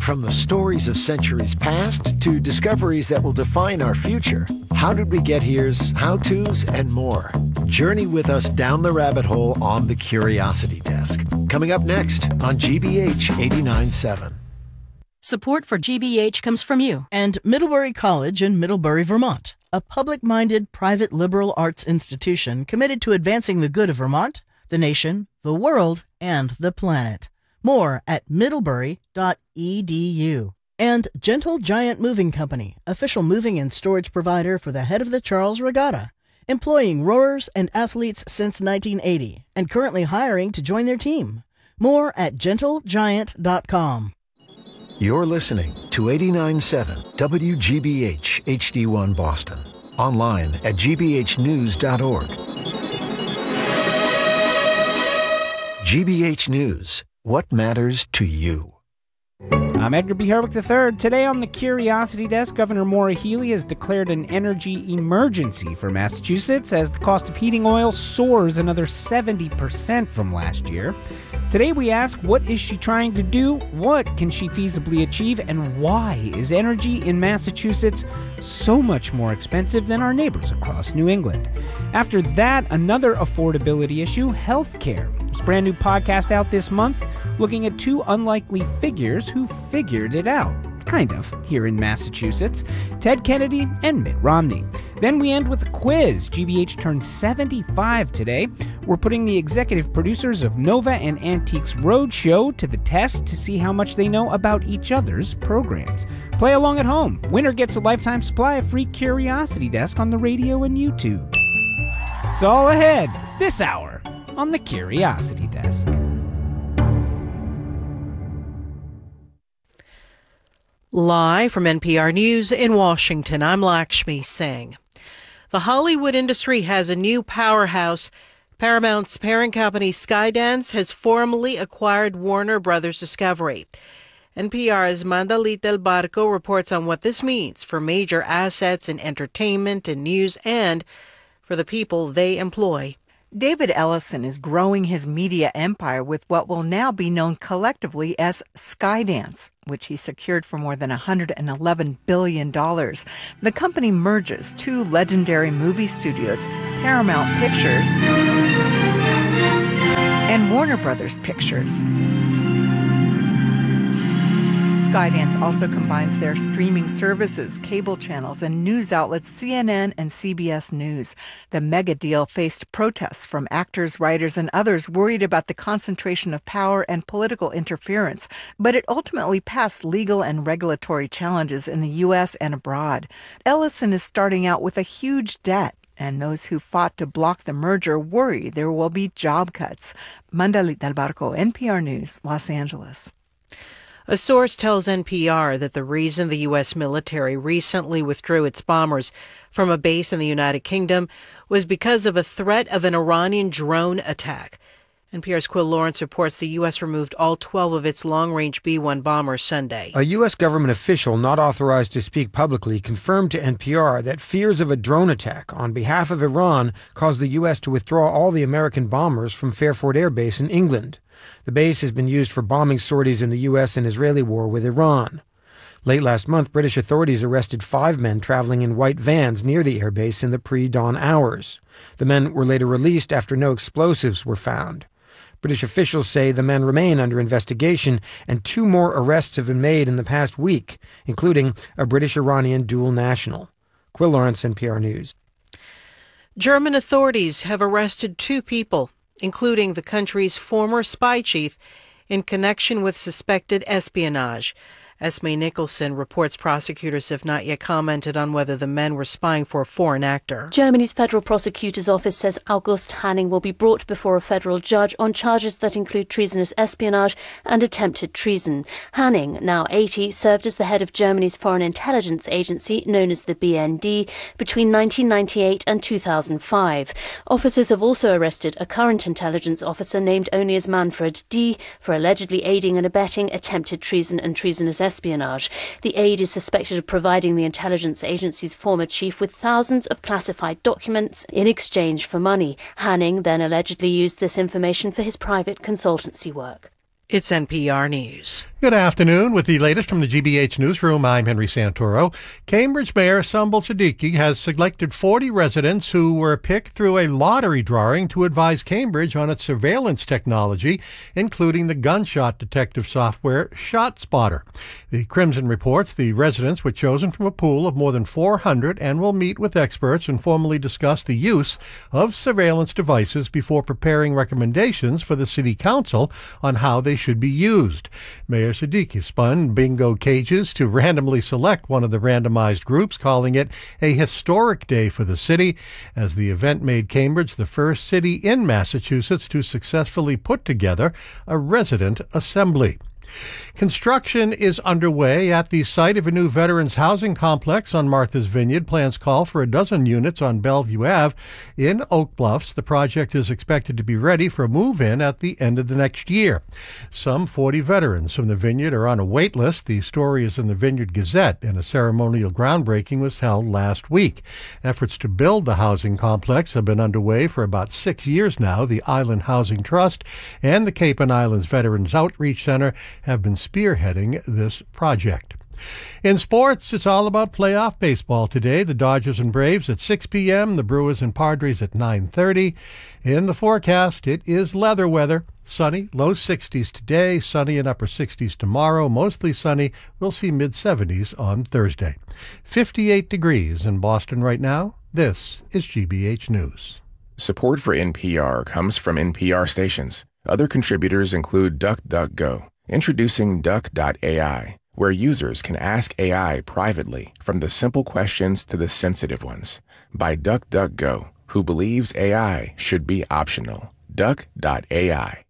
From the stories of centuries past to discoveries that will define our future, How Did We Get Here's how-tos and more. Journey with us down the rabbit hole on the Curiosity Desk. Coming up next on GBH 89.7. Support for GBH comes from you. And Middlebury College in Middlebury, Vermont, a public-minded private liberal arts institution committed to advancing the good of Vermont, the nation, the world, and the planet. More at middlebury.edu. And Gentle Giant Moving Company, official moving and storage provider for the Head of the Charles Regatta, employing rowers and athletes since 1980 and currently hiring to join their team. More at gentlegiant.com. You're listening to 89.7 WGBH HD1 Boston. Online at gbhnews.org. GBH News. What matters to you? I'm Edgar B. Herwick III. Today on the Curiosity Desk, Governor Maura Healey has declared an energy emergency for Massachusetts as the cost of heating oil soars another 70% from last year. Today we ask, what is she trying to do? What can she feasibly achieve? And why is energy in Massachusetts so much more expensive than our neighbors across New England? After that, another affordability issue, healthcare. There's a brand new podcast out this month looking at two unlikely figures who figured it out, kind of, here in Massachusetts, Ted Kennedy and Mitt Romney. Then we end with a quiz. GBH turned 75 today. We're putting the executive producers of Nova and Antiques Roadshow to the test to see how much they know about each other's programs. Play along at home. Winner gets a lifetime supply of free Curiosity Desk on the radio and YouTube. It's all ahead this hour on the Curiosity Desk. Live from NPR News in Washington, I'm Lakshmi Singh. The Hollywood industry has a new powerhouse. Paramount's parent company Skydance has formally acquired Warner Brothers Discovery. NPR's Mandalit Del Barco reports on what this means for major assets in entertainment and news and for the people they employ. David Ellison is growing his media empire with what will now be known collectively as Skydance, which he secured for more than $111 billion. The company merges two legendary movie studios, Paramount Pictures and Warner Brothers Pictures. Skydance also combines their streaming services, cable channels, and news outlets CNN and CBS News. The mega deal faced protests from actors, writers, and others worried about the concentration of power and political interference, but it ultimately passed legal and regulatory challenges in the U.S. and abroad. Ellison is starting out with a huge debt, and those who fought to block the merger worry there will be job cuts. Mandalit Del Barco, NPR News, Los Angeles. A source tells NPR that the reason the U.S. military recently withdrew its bombers from a base in the United Kingdom was because of a threat of an Iranian drone attack. NPR's Quill Lawrence reports the U.S. removed all 12 of its long-range B-1 bombers Sunday. A U.S. government official not authorized to speak publicly confirmed to NPR that fears of a drone attack on behalf of Iran caused the U.S. to withdraw all the American bombers from Fairford Air Base in England. The base has been used for bombing sorties in the U.S. and Israeli war with Iran. Late last month, British authorities arrested 5 men traveling in white vans near the airbase in the pre-dawn hours. The men were later released after no explosives were found. British officials say the men remain under investigation, and 2 more arrests have been made in the past week, including a British-Iranian dual national. Quill Lawrence, NPR News. German authorities have arrested 2 people, including the country's former spy chief, in connection with suspected espionage. Esme Nicholson reports prosecutors have not yet commented on whether the men were spying for a foreign actor. Germany's Federal Prosecutor's Office says August Hanning will be brought before a federal judge on charges that include treasonous espionage and attempted treason. Hanning, now 80, served as the head of Germany's foreign intelligence agency, known as the BND, between 1998 and 2005. Officers have also arrested a current intelligence officer named only as Manfred D. for allegedly aiding and abetting attempted treason and treasonous espionage. The aide is suspected of providing the intelligence agency's former chief with thousands of classified documents in exchange for money. Hanning then allegedly used this information for his private consultancy work. It's NPR News. Good afternoon. With the latest from the GBH Newsroom, I'm Henry Santoro. Cambridge Mayor Sumbul Siddiqui has selected 40 residents who were picked through a lottery drawing to advise Cambridge on its surveillance technology, including the gunshot detective software ShotSpotter. The Crimson reports the residents were chosen from a pool of more than 400 and will meet with experts and formally discuss the use of surveillance devices before preparing recommendations for the City Council on how they should be used. Mayor Siddiqui spun bingo cages to randomly select one of the randomized groups, calling it a historic day for the city, as the event made Cambridge the first city in Massachusetts to successfully put together a resident assembly. Construction is underway at the site of a new veterans housing complex on Martha's Vineyard. Plans call for a dozen units on Bellevue Ave in Oak Bluffs. The project is expected to be ready for move-in at the end of the next year. Some 40 veterans from the Vineyard are on a wait list. The story is in the Vineyard Gazette, and a ceremonial groundbreaking was held last week. Efforts to build the housing complex have been underway for about 6 years now. The Island Housing Trust and the Cape and Islands Veterans Outreach Center have been spearheading this project. In sports, it's all about playoff baseball today. The Dodgers and Braves at 6 p.m., the Brewers and Padres at 9:30. In the forecast, it is leather weather. Sunny, low 60s today, sunny and upper 60s tomorrow, mostly sunny. We'll see mid-70s on Thursday. 58 degrees in Boston right now. This is GBH News. Support for NPR comes from NPR stations. Other contributors include DuckDuckGo. Introducing Duck.ai, where users can ask AI privately, from the simple questions to the sensitive ones, by DuckDuckGo, who believes AI should be optional. Duck.ai.